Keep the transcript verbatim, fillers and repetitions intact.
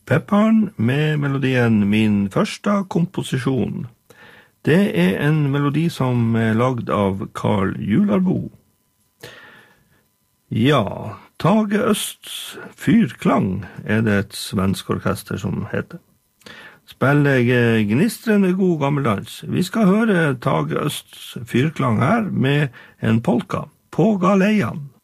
Pepperen med melodien Min første komposisjon. Det er en melodi som er lagd av Carl Jularbo. Ja, Tage Östs Fyrklang er det et svensk orkester som heter. Spiller jeg gnistrende god gammeldans. Vi skal høre Tage Östs Fyrklang her med en polka på Galeian.